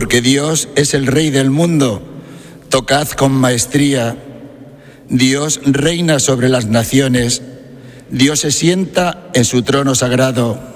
porque Dios es el Rey del mundo. Tocad con maestría. Dios reina sobre las naciones. Dios se sienta en su trono sagrado.